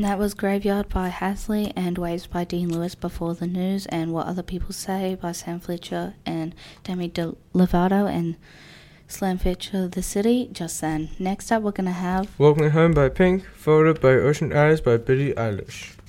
And that was Graveyard by Hasley and Waves by Dean Lewis before the news, and What Other People Say by Sam Fletcher and Demi Lovato and Slam Fletcher The City just then. Next up we're going to have Walking Home by Pink, followed by Ocean Eyes by Billie Eilish.